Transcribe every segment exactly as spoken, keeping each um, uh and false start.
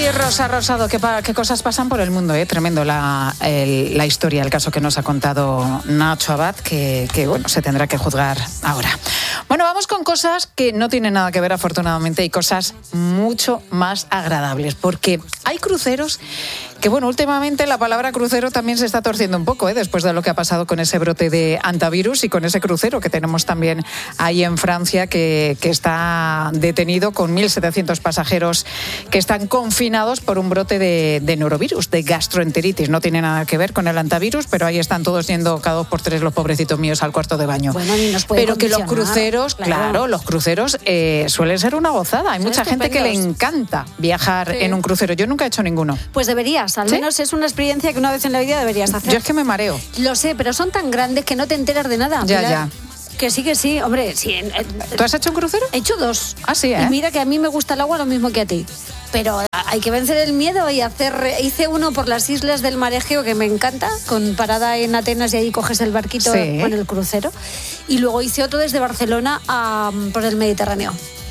Ay, Rosa Rosado, qué, pa, qué cosas pasan por el mundo, ¿eh? Tremendo la, el, la historia, el caso que nos ha contado Nacho Abad, que, que bueno, se tendrá que juzgar ahora. Bueno, vamos con cosas que no tienen nada que ver, afortunadamente, y cosas mucho más agradables, porque hay cruceros que, bueno, últimamente la palabra crucero también se está torciendo un poco, ¿eh? Después de lo que ha pasado con ese brote de hantavirus y con ese crucero que tenemos también ahí en Francia, que, que está detenido con mil setecientos pasajeros que están confinados por un brote de, de norovirus, de gastroenteritis. No tiene nada que ver con el hantavirus, pero ahí están todos yendo cada dos por tres los pobrecitos míos al cuarto de baño. Bueno, ni nos puede pero que los cruceros, claro, claro los cruceros eh, suelen ser una gozada. Hay Son mucha gente que le encanta viajar sí. en un crucero. Yo nunca he hecho ninguno. Pues deberías, al ¿Sí? menos es una experiencia que una vez en la vida deberías hacer. Yo es que me mareo. Lo sé, pero son tan grandes que no te enteras de nada. Ya, Mira, ya. Que sí, que sí, hombre. Sí. ¿Tú has hecho un crucero? He hecho dos. Ah, sí, ¿eh? Y mira que a mí me gusta el agua lo mismo que a ti. Pero hay que vencer el miedo y hacer... Hice uno por las islas del Mar Egeo, que me encanta, con parada en Atenas y ahí coges el barquito sí. con el crucero. Y luego hice otro desde Barcelona a, por el Mediterráneo.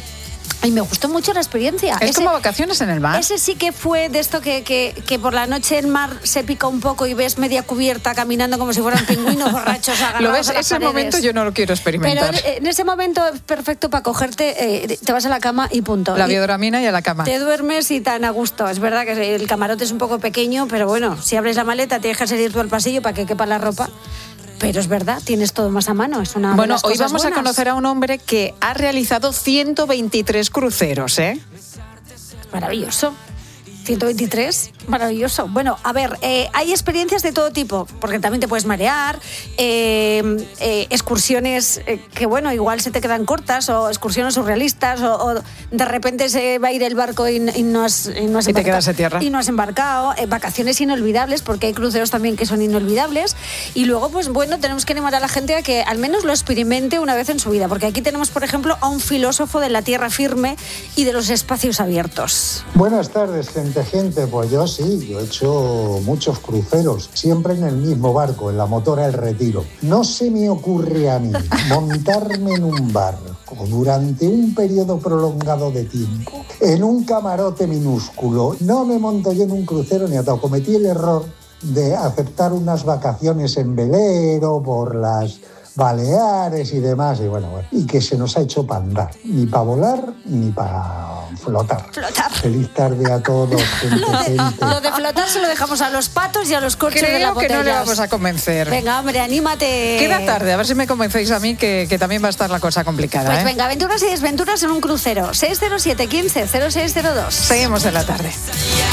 Y me gustó mucho la experiencia. Es ese, como vacaciones en el mar. Ese sí que fue de esto que, que, que por la noche el mar se pica un poco y ves media cubierta caminando como si fueran pingüinos borrachos agarrados ¿Lo ves? a las Ese paredes. Momento yo no lo quiero experimentar. Pero en ese momento es perfecto para cogerte, eh, te vas a la cama y punto. La biodramina y a la cama. Te duermes y tan a gusto. Es verdad que el camarote es un poco pequeño, pero bueno, si abres la maleta tienes que salir tú al pasillo para que quepa la ropa. Pero es verdad, tienes todo más a mano. Es una bueno, de las hoy cosas vamos buenas. a conocer a un hombre que ha realizado ciento veintitrés cruceros, ¿eh? Maravilloso. ciento veintitrés, maravilloso. Bueno, a ver, eh, hay experiencias de todo tipo, porque también te puedes marear, eh, eh, excursiones eh, que, bueno, igual se te quedan cortas, o excursiones surrealistas, o, o de repente se va a ir el barco y, y no has, y no has y te quedas en tierra. Y no has embarcado. Eh, vacaciones inolvidables, porque hay cruceros también que son inolvidables. Y luego, pues bueno, tenemos que animar a la gente a que al menos lo experimente una vez en su vida, porque aquí tenemos, por ejemplo, a un filósofo de la tierra firme y de los espacios abiertos. Buenas tardes, gente. Gente, pues yo sí, yo he hecho muchos cruceros, siempre en el mismo barco, en la Motora El Retiro. No se me ocurre a mí montarme en un barco durante un periodo prolongado de tiempo, en un camarote minúsculo. No me monto yo en un crucero ni atado. Cometí el error de aceptar unas vacaciones en velero por las Baleares y demás, y bueno, bueno, y que se nos ha hecho para andar, ni para volar, ni para flotar. Flotar. Feliz tarde a todos, gente, lo, de, gente. lo de flotar se lo dejamos a los patos y a los corchos Creo de las botellas. que no le vamos a convencer. Venga, hombre, anímate. Queda tarde, a ver si me convencéis a mí que, que también va a estar la cosa complicada. Pues ¿eh? venga, aventuras y desventuras en un crucero. seis cero siete, quince, cero seis cero dos. Seguimos en la tarde.